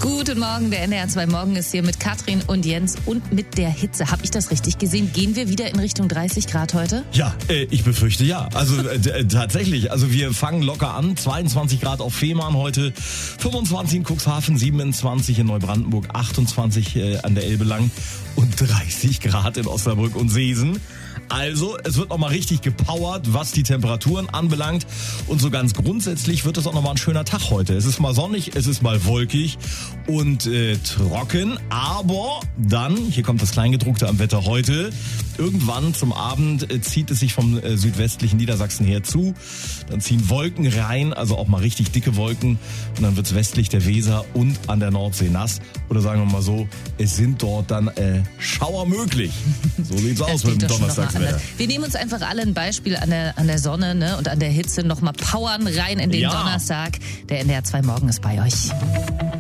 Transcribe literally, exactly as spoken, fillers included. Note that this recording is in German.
Guten Morgen, der N D R zwei Morgen ist hier mit Katrin und Jens und mit der Hitze. Habe ich das richtig gesehen? Gehen wir wieder in Richtung dreißig Grad heute? Ja, äh, ich befürchte ja. Also äh, tatsächlich, also wir fangen locker an. zweiundzwanzig Grad auf Fehmarn heute, fünfundzwanzig in Cuxhaven, siebenundzwanzig in Neubrandenburg, achtundzwanzig äh, an der Elbe lang und dreißig Grad in Osnabrück und Seesen. Also, es wird nochmal richtig gepowert, was die Temperaturen anbelangt. Und so ganz grundsätzlich wird es auch nochmal ein schöner Tag heute. Es ist mal sonnig, es ist mal wolkig und äh, trocken. Aber dann, hier kommt das Kleingedruckte am Wetter heute, irgendwann zum Abend äh, zieht es sich vom äh, südwestlichen Niedersachsen her zu. Dann ziehen Wolken rein, also auch mal richtig dicke Wolken. Und dann wird es westlich der Weser und an der Nordsee nass. Oder sagen wir mal so, es sind dort dann äh, Schauer möglich. So sieht's aus mit dem Donnerstagswetter. Wir nehmen uns einfach alle ein Beispiel an der, an der Sonne, ne, und an der Hitze. Nochmal powern rein in den ja. Donnerstag. Der N D R zwei Morgen ist bei euch.